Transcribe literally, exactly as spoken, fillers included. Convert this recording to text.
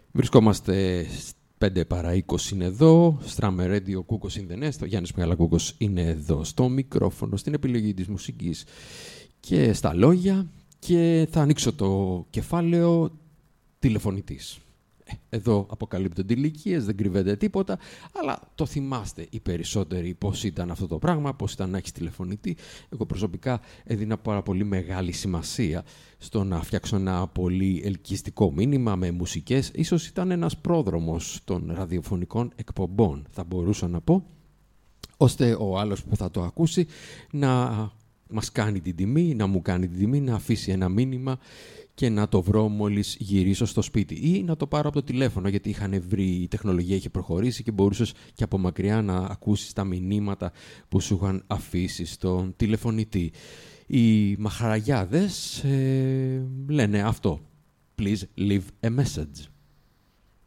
Βρισκόμαστε πέντε παρά είκοσι είναι εδώ, Στράμερ Radio, Κούκος in the Nest, ο Γιάννης Μεγαλακούκος είναι εδώ στο μικρόφωνο, στην επιλογή της μουσικής και στα λόγια, και θα ανοίξω το κεφάλαιο τηλεφωνητής. Εδώ αποκαλύπτονται ηλικίες, δεν κρυβέται τίποτα, αλλά το θυμάστε οι περισσότεροι πώς ήταν αυτό το πράγμα, πώς ήταν να έχεις τηλεφωνητή. Εγώ προσωπικά έδινα πάρα πολύ μεγάλη σημασία στο να φτιάξω ένα πολύ ελκυστικό μήνυμα με μουσικές. Ίσως ήταν ένας πρόδρομος των ραδιοφωνικών εκπομπών, θα μπορούσα να πω, ώστε ο άλλος που θα το ακούσει να μας κάνει την τιμή, να μου κάνει την τιμή, να αφήσει ένα μήνυμα και να το βρω μόλις γυρίσω στο σπίτι, ή να το πάρω από το τηλέφωνο, γιατί είχαν βρει, η τεχνολογία είχε προχωρήσει και μπορούσες και από μακριά να ακούσεις τα μηνύματα που σου είχαν αφήσει στον τηλεφωνητή. Οι μαχαραγιάδες ε, λένε αυτό. Please leave a message.